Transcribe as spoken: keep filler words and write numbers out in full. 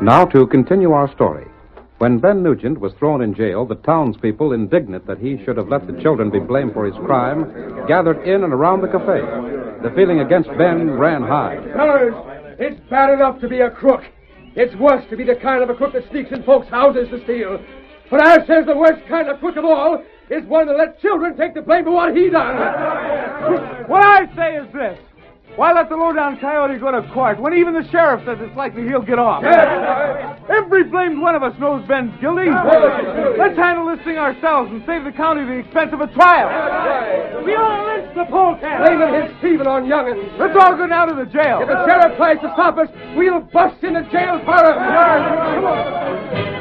Now to continue our story. When Ben Nugent was thrown in jail, the townspeople, indignant that he should have let the children be blamed for his crime, gathered in and around the cafe. The feeling against Ben ran high. Fellas, it's bad enough to be a crook. It's worse to be the kind of a crook that sneaks in folks' houses to steal. But I says the worst kind of crook of all is one that let children take the blame for what he done. What I say is this. Why let the low-down coyote go to court when even the sheriff says it's likely he'll get off? Yes. Every blamed one of us knows Ben's guilty. Let's handle this thing ourselves and save the county the expense of a trial. We all lynch the polecat. Blaming his thieving on young'uns. Let's all go down to the jail. If the sheriff tries to stop us, we'll bust in the jail for him. Come on.